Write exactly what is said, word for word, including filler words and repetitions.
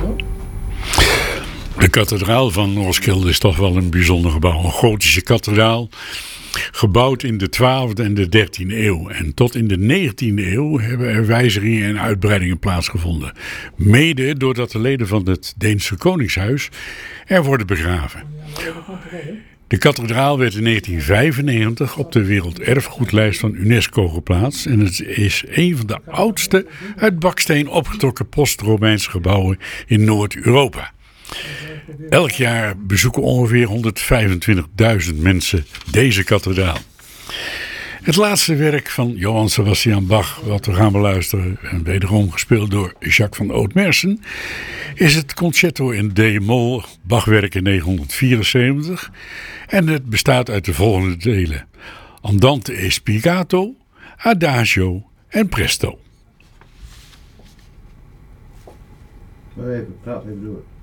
De kathedraal van Roskilde is toch wel een bijzonder gebouw. Een gotische kathedraal. Gebouwd in de twaalfde en de dertiende eeuw. En tot in de negentiende eeuw hebben er wijzigingen en uitbreidingen plaatsgevonden. Mede doordat de leden van het Deense Koningshuis er worden begraven. De kathedraal werd in negentien vijfennegentig op de werelderfgoedlijst van UNESCO geplaatst. En het is een van de oudste uit baksteen opgetrokken post-Romeinse gebouwen in Noord-Europa. Elk jaar bezoeken ongeveer honderdvijfentwintigduizend mensen deze kathedraal. Het laatste werk van Johann Sebastian Bach, wat we gaan beluisteren, en wederom gespeeld door Jacques van Oud-Mersen, is het concerto in D-moll, Bachwerk in negentienhonderdvierenzeventig. En het bestaat uit de volgende delen: Andante e spiegato, Adagio en Presto. Maar even, praat even door.